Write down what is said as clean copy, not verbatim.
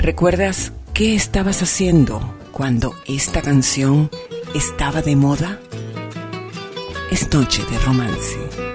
¿Recuerdas qué estabas haciendo cuando esta canción estaba de moda? Es noche de romance.